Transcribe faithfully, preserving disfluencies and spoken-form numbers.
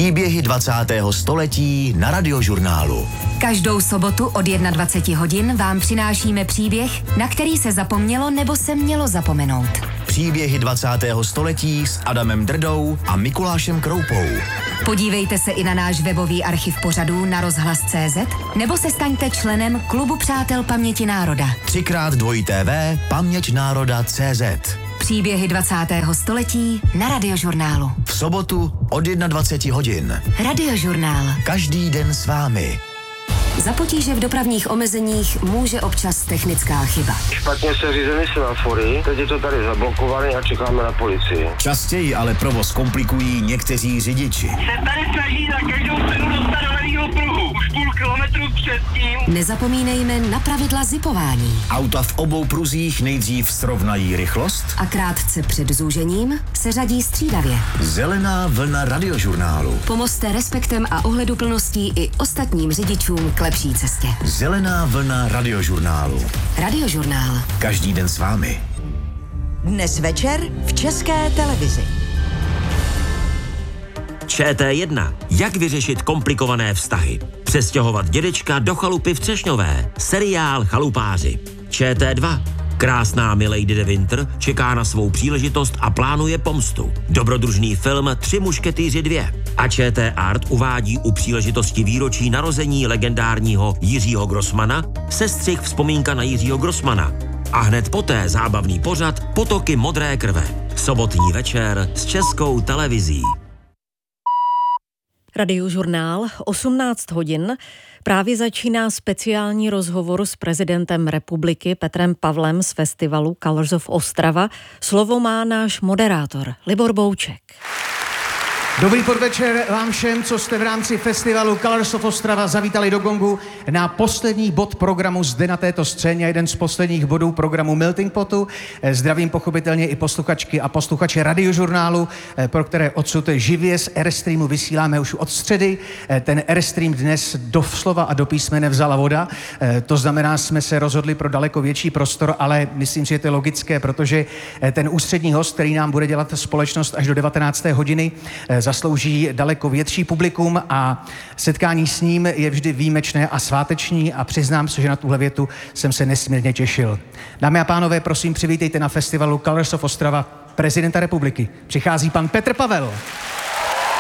Příběhy dvacátého století na Radiožurnálu. Každou sobotu od dvacet jedna hodin vám přinášíme příběh, na který se zapomnělo nebo se mělo zapomenout. Příběhy dvacátého století s Adamem Drdou a Mikulášem Kroupou. Podívejte se i na náš webový archiv pořadů na rozhlas tečka cé zet nebo se staňte členem Klubu přátel paměti národa. Třikrát dvojité té vé paměť národa tečka cé zet. Příběhy dvacátého století na Radiožurnálu. V sobotu od dvacet jedna hodin. Radiožurnál. Každý den s vámi. Za potíže v dopravních omezeních může občas technická chyba. Špatně se řízeny semafory, teď je to tady zablokované a čekáme na policii. Častěji ale provoz komplikují někteří řidiči. Se tady snaží na každou cenu dostat do levýho pruhu. Už půl kilometru předtím. Nezapomínejme na pravidla zipování. Auta v obou pruzích nejdřív srovnají rychlost A krátce před zúžením se řadí střídavě. Zelená vlna Radiožurnálu. Pomozte respektem a ohleduplností i ostatním řidičům k lepší cestě. Zelená vlna Radiožurnálu. Radiožurnál. Každý den s vámi. Dnes večer v České televizi. Č T jedna. Jak vyřešit komplikované vztahy? Přestěhovat dědečka do chalupy v Třešňové. Seriál Chalupáři. Č T dva. Krásná Milady de Winter čeká na svou příležitost a plánuje pomstu. Dobrodružný film Tři mušketýři dva. A Č T Art uvádí u příležitosti výročí narození legendárního Jiřího Grossmana sestřih vzpomínka na Jiřího Grossmana. A hned poté zábavný pořad Potoky modré krve. Sobotní večer s Českou televizí. Radiožurnál, osmnáct hodin. Právě začíná speciální rozhovor s prezidentem republiky Petrem Pavlem z festivalu Colors of Ostrava. Slovo má náš moderátor Libor Bouček. Dobrý podvečer vám všem, co jste v rámci festivalu Colors of Ostrava zavítali do Gongu na poslední bod programu zde na této scéně, jeden z posledních bodů programu Melting Potu. Zdravím pochopitelně i posluchačky a posluchače Radiožurnálu, pro které odsud živě z Airstreamu vysíláme už od středy. Ten Airstream dnes do slova a do písmene vzala voda, to znamená, jsme se rozhodli pro daleko větší prostor, ale myslím, že je to logické, protože ten ústřední host, který nám bude dělat společnost až do devatenácté hodiny, zaslouží daleko větší publikum a setkání s ním je vždy výjimečné a sváteční a přiznám se, že na tuhle větu jsem se nesmírně těšil. Dámy a pánové, prosím, přivítejte na festivalu Colors of Ostrava prezidenta republiky. Přichází pan Petr Pavel.